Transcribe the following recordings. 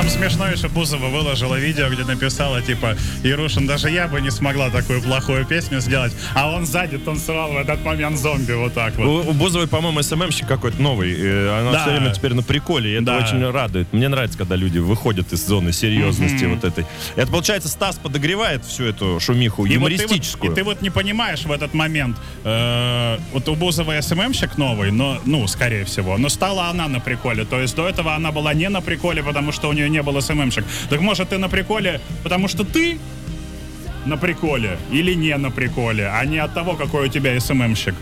Там смешно еще Бузова выложила видео, где написала, типа, Ярушин, даже я бы не смогла такую плохую песню сделать, а он сзади танцевал в этот момент зомби вот так вот. У Бузовой, по-моему, СММщик какой-то новый. Она все время теперь на приколе, и это очень радует. Мне нравится, когда люди выходят из зоны серьезности вот этой. Это, получается, Стас подогревает всю эту шумиху юмористическую. И ты вот не понимаешь в этот момент, вот у Бузовой СММщик новый, но, скорее всего, но стала она на приколе. То есть до этого она была не на приколе, потому что у нее не было СММщик. Так может, ты на приколе, потому что ты на приколе или не на приколе, а не от того, какой у тебя СММщик.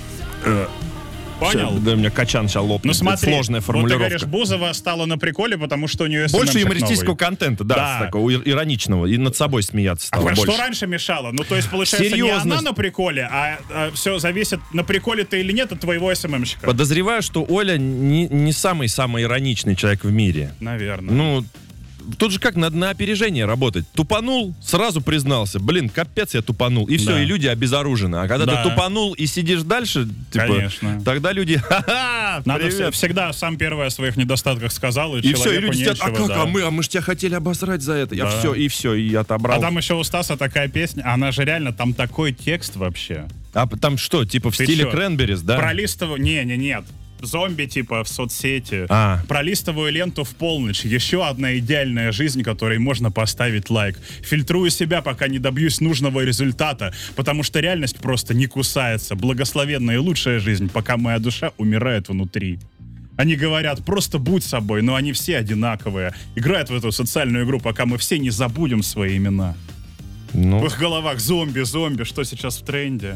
Понял? Да, у меня качан сейчас лопнет. Ну смотри, сложная формулировка. Вот ты говоришь, Бузова стала на приколе, потому что у нее СММщик больше юмористического новый. контента, да. Такого ироничного, и над собой смеяться стало больше. Что раньше мешало? Ну, то есть, получается, серьезность. Не она на приколе, а все зависит, на приколе ты или нет от твоего СММщика. Подозреваю, что Оля не самый-самый ироничный человек в мире. Наверное. Ну, тут же как, надо на опережение работать. Тупанул, сразу признался. Блин, капец, я тупанул. И все, и люди обезоружены. А когда ты тупанул и сидишь дальше, типа, конечно. Тогда люди, ха-ха, надо всегда сам первый о своих недостатках сказал, и все, и люди сидят, нечего, а мы ж тебя хотели обосрать за это. Я все, и отобрал. А там еще у Стаса такая песня, она же реально, там такой текст вообще. А там что, типа в стиле Кренберис, да? Пролистываю, нет. Зомби, типа, в соцсети. Пролистываю ленту в полночь. Еще одна идеальная жизнь, которой можно поставить лайк. Фильтрую себя, пока не добьюсь нужного результата, потому что реальность просто не кусается. Благословенная и лучшая жизнь, пока моя душа умирает внутри. Они говорят, просто будь собой, но они все одинаковые. Играют в эту социальную игру, пока мы все не забудем свои имена. В их головах зомби, что сейчас в тренде.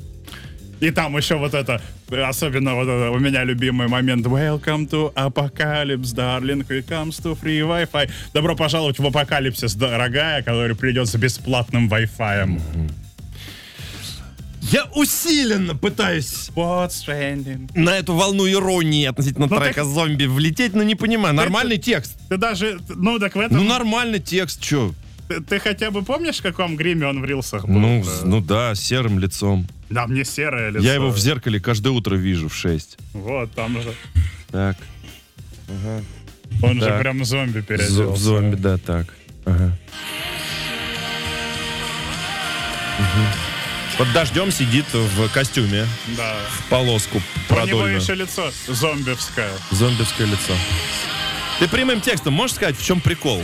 И там еще вот это, особенно вот это у меня любимый момент. Welcome to Apocalypse, darling, here comes to free Wi-Fi. Добро пожаловать в апокалипсис, дорогая, который придет с бесплатным Wi-Fi. Я усиленно пытаюсь на эту волну иронии относительно трека «Зомби» влететь, но не понимаю. Нормальный текст. Ты даже, так в этом... нормальный текст, чё? Ты хотя бы помнишь, в каком гриме он в рилсах был? Ну да, серым лицом. Да, мне серое лицо. Я его в зеркале каждое утро вижу в 6. Вот, там же. Так. Ага. Он же прям зомби переоделся. В зомби, да, так. Ага. Под дождем сидит в костюме. Да. В полоску продольную. У него еще лицо зомбевское. Зомбевское лицо. Ты прямым текстом можешь сказать, в чем прикол?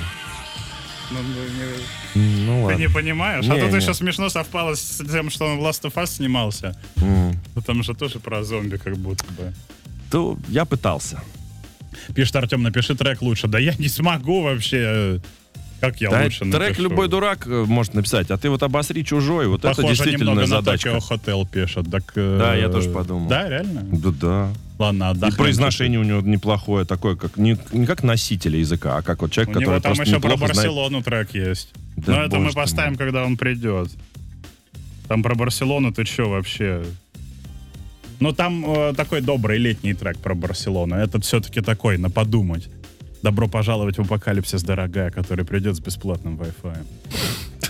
Ты не понимаешь? Тут еще смешно совпало с тем, что он в Last of Us снимался. Потому что тоже про зомби как будто бы. То я пытался. Пишет Артем, напиши трек лучше. Да я не смогу вообще. Как я лучше напишу? Трек любой дурак может написать, а ты вот обосри чужой. Вот похоже, это действительно задачка. Похоже, немного на Tokyo Hotel пишет. Так, да, я тоже подумал. Да, реально? Да. Ладно, отдохнем. И произношение у него неплохое, такое, как не как носителя языка, а как вот человек, который просто неплохо знает. У него там еще про Барселону трек есть. Да, но это мы поставим, когда он придет. Там про Барселону ты что вообще? Ну там такой добрый летний трек про Барселону. Этот все-таки такой, на подумать. Добро пожаловать в апокалипсис, дорогая, который придет с бесплатным Wi-Fi.